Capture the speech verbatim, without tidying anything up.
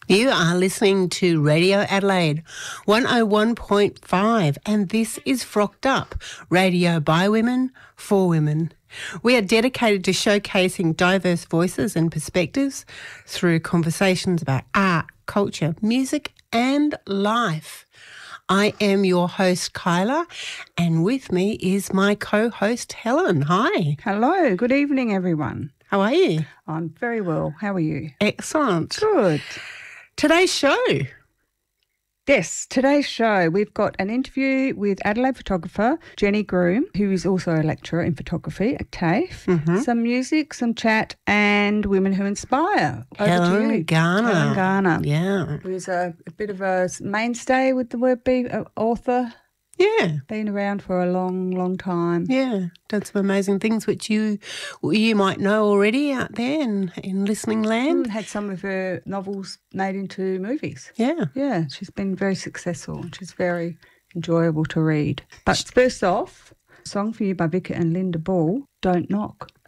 You are listening to Radio Adelaide one oh one point five, and this is Frocked Up, radio by women, for women. We are dedicated to showcasing diverse voices and perspectives through conversations about art, culture, music and life. I am your host, Kyla, and with me is my co-host, Helen. Hi. Hello. Good evening, everyone. How are you? I'm very well. How are you? Excellent. Good. Today's show. Yes, today's show, we've got an interview with Adelaide photographer Jenny Groom, who is also a lecturer in photography at TAFE. Mm-hmm. Some music, some chat, and women who inspire. Over Helen to you. Garner. Helen Garner. Yeah. Who's a, a bit of a mainstay with the word be uh, author. Yeah. Been around for a long, long time. Yeah. Done some amazing things which you you might know already out there in, in listening land. Mm, had some of her novels made into movies. Yeah. Yeah, she's been very successful and she's very enjoyable to read. But first off, a song for you by Vicar and Linda Ball, Don't Knock.